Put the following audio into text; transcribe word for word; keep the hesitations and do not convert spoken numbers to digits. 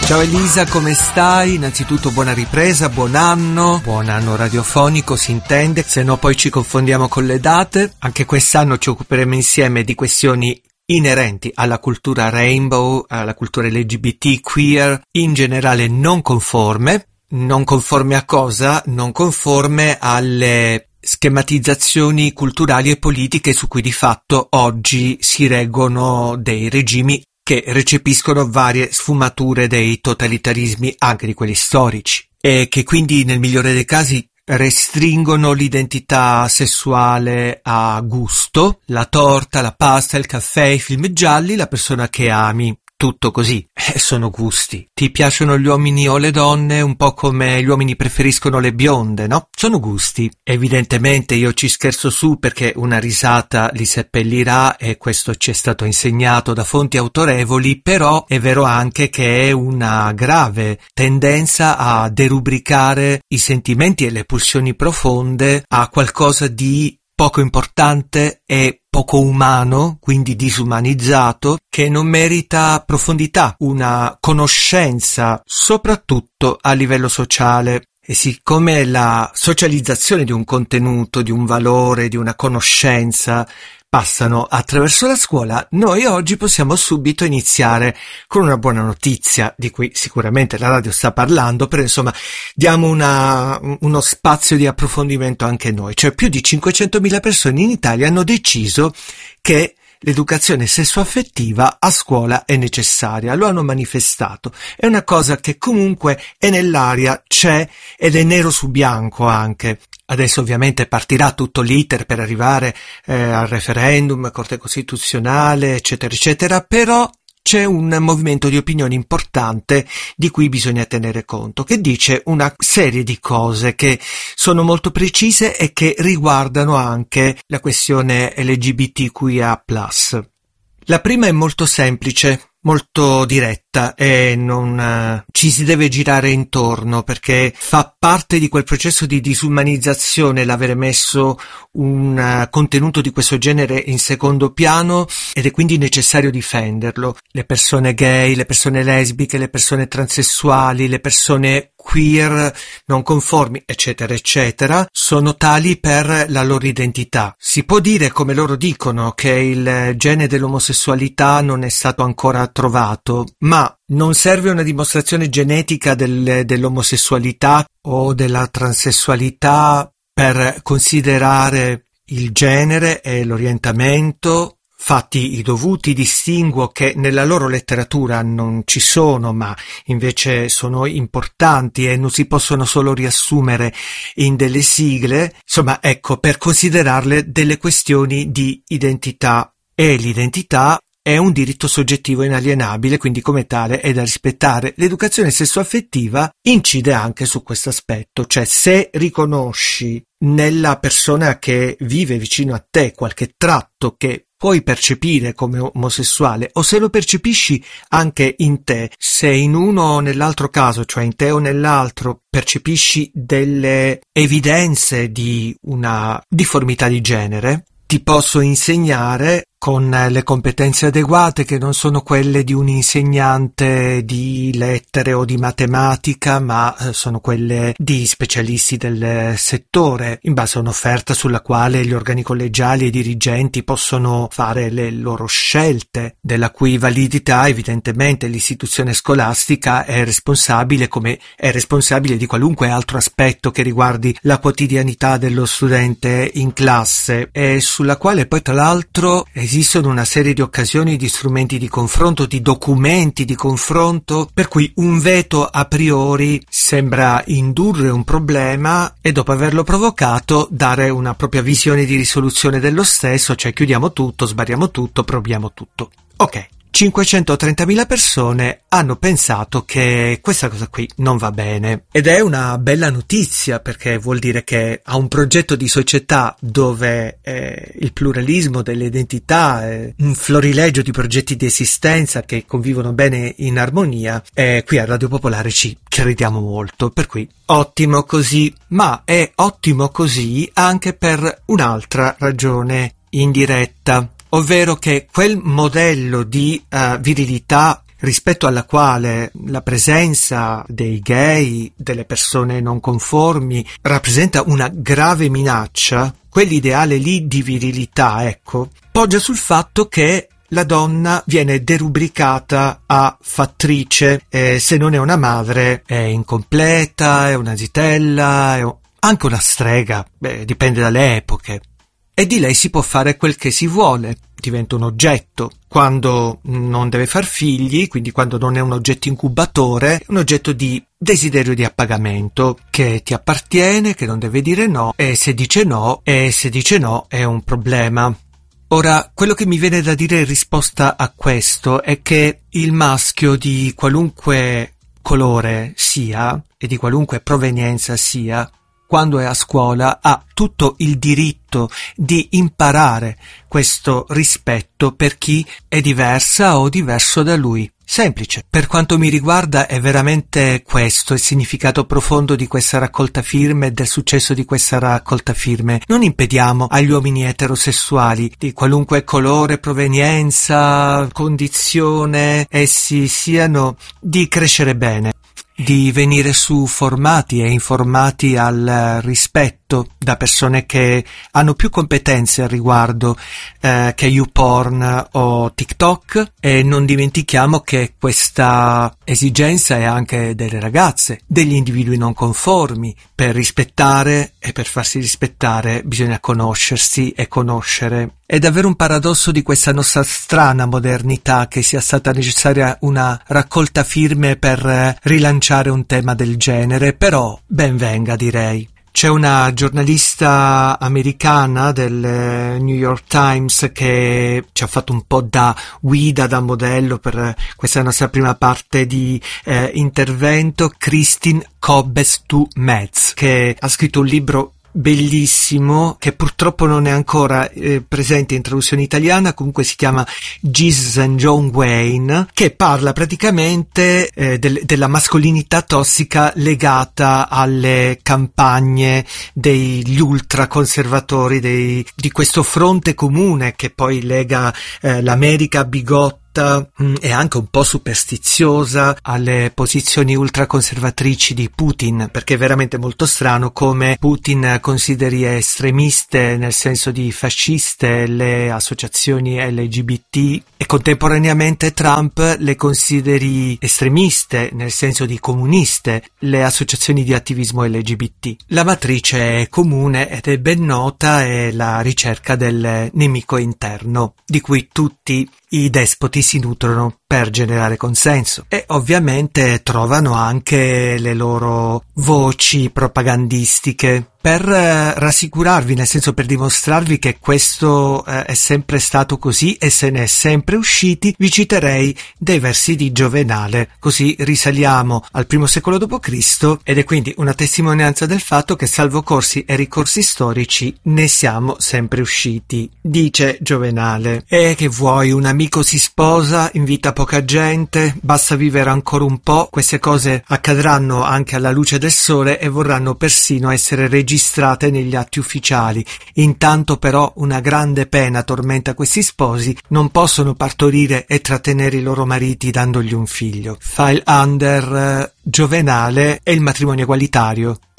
Ciao Elisa, come stai? Innanzitutto buona ripresa, buon anno, buon anno radiofonico si intende, se no poi ci confondiamo con le date. Anche quest'anno ci occuperemo insieme di questioni inerenti alla cultura rainbow, alla cultura L G B T, queer, in generale non conforme. Non conforme a cosa? Non conforme alle schematizzazioni culturali e politiche su cui di fatto oggi si reggono dei regimi che recepiscono varie sfumature dei totalitarismi, anche di quelli storici, e che quindi nel migliore dei casi restringono l'identità sessuale a gusto, la torta, la pasta, il caffè, i film gialli, la persona che ami. Tutto così, eh, sono gusti. Ti piacciono gli uomini o le donne un po' come gli uomini preferiscono le bionde, no? Sono gusti. Evidentemente io ci scherzo su perché una risata li seppellirà e questo ci è stato insegnato da fonti autorevoli, però è vero anche che è una grave tendenza a derubricare i sentimenti e le pulsioni profonde a qualcosa di poco importante e poco umano, quindi disumanizzato, che non merita profondità, una conoscenza soprattutto a livello sociale. E siccome la socializzazione di un contenuto, di un valore, di una conoscenza passano attraverso la scuola, noi oggi possiamo subito iniziare con una buona notizia, di cui sicuramente la radio sta parlando, però insomma diamo una, uno spazio di approfondimento anche noi. Cioè più di cinquecentomila persone in Italia hanno deciso che l'educazione sessuaffettiva a scuola è necessaria, lo hanno manifestato. È una cosa che comunque è nell'aria, c'è ed è nero su bianco anche. Adesso ovviamente partirà tutto l'iter per arrivare eh, al referendum, Corte Costituzionale, eccetera, eccetera, però c'è un movimento di opinione importante di cui bisogna tenere conto, che dice una serie di cose che sono molto precise e che riguardano anche la questione L G B T Q I A plus. La prima è molto semplice, molto diretta e non uh, ci si deve girare intorno, perché fa parte di quel processo di disumanizzazione l'avere messo un uh, contenuto di questo genere in secondo piano, ed è quindi necessario difenderlo. Le persone gay, le persone lesbiche, le persone transessuali, le persone queer, non conformi, eccetera, eccetera, sono tali per la loro identità. Si può dire, come loro dicono, che il gene dell'omosessualità non è stato ancora trovato, ma non serve una dimostrazione genetica del, dell'omosessualità o della transessualità per considerare il genere e l'orientamento. Fatti i dovuti distinguo che nella loro letteratura non ci sono, ma invece sono importanti e non si possono solo riassumere in delle sigle. Insomma, ecco, per considerarle delle questioni di identità, e l'identità è un diritto soggettivo inalienabile, quindi come tale è da rispettare. L'educazione sessuaffettiva incide anche su questo aspetto, cioè se riconosci nella persona che vive vicino a te qualche tratto che puoi percepire come omosessuale, o se lo percepisci anche in te, se in uno o nell'altro caso, cioè in te o nell'altro, percepisci delle evidenze di una difformità di genere, ti posso insegnare con le competenze adeguate, che non sono quelle di un insegnante di lettere o di matematica, ma sono quelle di specialisti del settore, in base a un'offerta sulla quale gli organi collegiali e i dirigenti possono fare le loro scelte, della cui validità evidentemente l'istituzione scolastica è responsabile, come è responsabile di qualunque altro aspetto che riguardi la quotidianità dello studente in classe, e sulla quale poi tra l'altro esistono una serie di occasioni, di strumenti di confronto, di documenti di confronto, per cui un veto a priori sembra indurre un problema e dopo averlo provocato dare una propria visione di risoluzione dello stesso, cioè chiudiamo tutto, sbarriamo tutto, proviamo tutto. Ok. cinquecentotrentamila persone hanno pensato che questa cosa qui non va bene, ed è una bella notizia, perché vuol dire che a un progetto di società dove eh, il pluralismo delle identità è un florilegio di progetti di esistenza che convivono bene in armonia, eh, qui a Radio Popolare ci crediamo molto, per cui ottimo così. Ma è ottimo così anche per un'altra ragione indiretta, ovvero che quel modello di uh, virilità rispetto alla quale la presenza dei gay, delle persone non conformi, rappresenta una grave minaccia, quell'ideale lì di virilità, ecco, poggia sul fatto che la donna viene derubricata a fattrice, e se non è una madre è incompleta, è una zitella, è anche una strega, beh, dipende dalle epoche. E di lei si può fare quel che si vuole, diventa un oggetto. Quando non deve far figli, quindi quando non è un oggetto incubatore, è un oggetto di desiderio di appagamento, che ti appartiene, che non deve dire no, e se dice no, e se dice no è un problema. Ora, quello che mi viene da dire in risposta a questo è che il maschio di qualunque colore sia, e di qualunque provenienza sia, quando è a scuola ha tutto il diritto di imparare questo rispetto per chi è diversa o diverso da lui. Semplice. Per quanto mi riguarda è veramente questo il significato profondo di questa raccolta firme e del successo di questa raccolta firme. Non impediamo agli uomini eterosessuali di qualunque colore, provenienza, condizione essi siano, di crescere bene, di venire su formati e informati al rispetto da persone che hanno più competenze al riguardo eh, che YouPorn o TikTok. E non dimentichiamo che questa esigenza è anche delle ragazze, degli individui non conformi. Per rispettare e per farsi rispettare bisogna conoscersi e conoscere. È davvero un paradosso di questa nostra strana modernità che sia stata necessaria una raccolta firme per rilanciare un tema del genere, però ben venga, direi. C'è una giornalista americana del New York Times che ci ha fatto un po' da guida, da modello per questa nostra prima parte di eh, intervento, Christine Kobes-Tu-Metz, che ha scritto un libro bellissimo che purtroppo non è ancora eh, presente in traduzione italiana, comunque si chiama Jesus and John Wayne, che parla praticamente eh, del, della mascolinità tossica legata alle campagne degli ultraconservatori, dei, di questo fronte comune che poi lega eh, l'America bigotta e anche un po' superstiziosa alle posizioni ultraconservatrici di Putin, perché è veramente molto strano come Putin consideri estremiste nel senso di fasciste le associazioni L G B T e contemporaneamente Trump le consideri estremiste nel senso di comuniste le associazioni di attivismo L G B T. La matrice è comune ed è ben nota, è la ricerca del nemico interno, di cui tutti i despoti si nutrono per generare consenso e ovviamente trovano anche le loro voci propagandistiche per eh, rassicurarvi, nel senso per dimostrarvi che questo eh, è sempre stato così e se ne è sempre usciti. Vi citerei dei versi di Giovenale, così risaliamo al primo secolo dopo Cristo ed è quindi una testimonianza del fatto che salvo corsi e ricorsi storici ne siamo sempre usciti. Dice Giovenale: e che vuoi, un amico si sposa, invita poca gente, basta vivere ancora un po', queste cose accadranno anche alla luce del sole e vorranno persino essere registrate negli atti ufficiali. Intanto però una grande pena tormenta questi sposi, non possono partorire e trattenere i loro mariti dandogli un figlio. File under uh, Giovenale e il matrimonio egualitario.